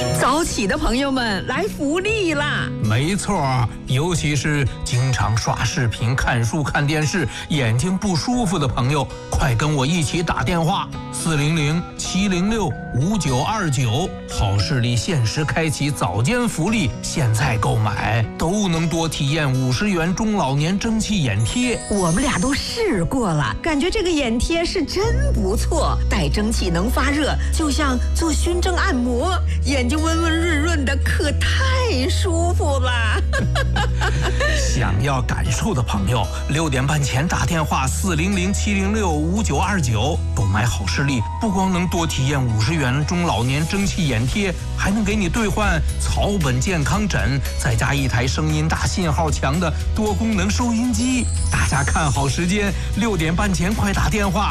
早起的朋友们来福利啦！ 没错，尤其是经常刷视频、看书、看电视，眼睛不舒服的朋友，快跟我一起打电话400-706-5929，好视力限时开启早间福利，现在购买都能多体验50元中老年蒸汽眼贴。 我们俩都试过了，感觉这个眼贴是真不错，带蒸汽能发热，就像做熏蒸按摩，眼睛温温润润的，可太舒服了。 想要感受的朋友，6点半前打电话400-706-5929，购买好视力，不光能多体验50元中老年蒸汽眼贴，还能给你兑换草本健康枕，再加一台声音大、信号强的多功能收音机。大家看好时间，6点半前快打电话